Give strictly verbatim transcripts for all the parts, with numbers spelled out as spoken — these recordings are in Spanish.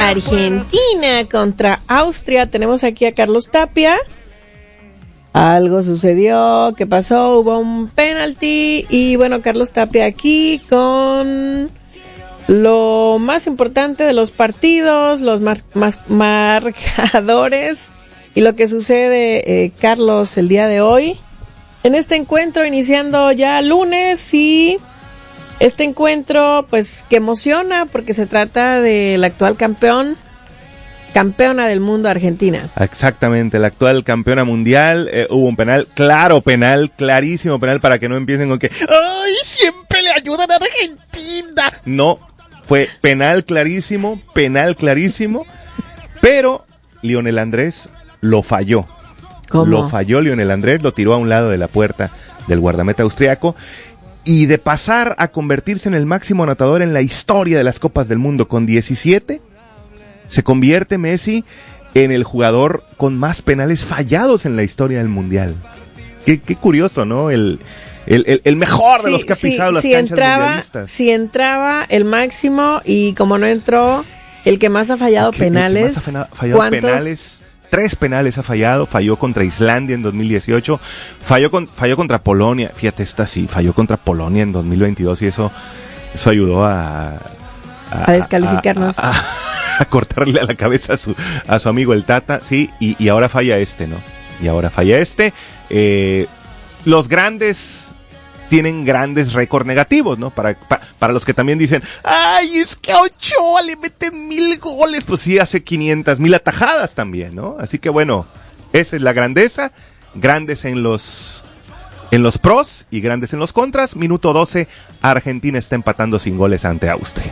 Argentina contra Austria. Tenemos aquí a Carlos Tapia. Algo sucedió, ¿qué pasó? Hubo un penalti y bueno, Carlos Tapia aquí con lo más importante de los partidos, los mar- más marcadores y lo que sucede, eh, Carlos, el día de hoy. En este encuentro, iniciando ya lunes, y este encuentro pues que emociona porque se trata del actual campeón. Campeona del mundo, Argentina. Exactamente, la actual campeona mundial. Eh, hubo un penal, claro penal, clarísimo penal, para que no empiecen con que ¡ay, siempre le ayudan a Argentina! No, fue penal clarísimo, penal clarísimo, pero Lionel Andrés lo falló. ¿Cómo? Lo falló Lionel Andrés, lo tiró a un lado de la puerta del guardameta austriaco, y de pasar a convertirse en el máximo anotador en la historia de las Copas del Mundo con diecisiete, se convierte Messi en el jugador con más penales fallados en la historia del Mundial. Qué, qué curioso, ¿no? El, el, el, el mejor sí, de los que ha sí, pisado las sí canchas entraba, mundialistas. Si entraba el máximo, y como no entró, el que más ha fallado El que, penales. el que más ha fena- fallado ¿Cuántos? penales. Tres penales ha fallado. Falló contra Islandia en dos mil dieciocho. Falló, con, falló contra Polonia. Fíjate, esta sí, falló contra Polonia en dos mil veintidós, y eso, eso ayudó a... A, a descalificarnos. A, a, a cortarle a la cabeza a su, a su amigo el Tata, sí, y, y ahora falla este, ¿no? Y ahora falla este. Eh, los grandes tienen grandes récords negativos, ¿no? Para, pa, para los que también dicen, ¡ay, es que a Ochoa le meten mil goles! Pues sí, hace quinientas mil atajadas también, ¿no? Así que bueno, esa es la grandeza. Grandes en los, en los pros y grandes en los contras. Minuto doce, Argentina está empatando sin goles ante Austria.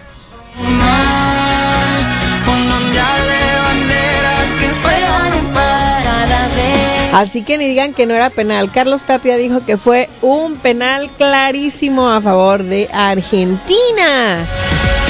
Así que ni digan que no era penal. Carlos Tapia dijo que fue un penal clarísimo a favor de Argentina.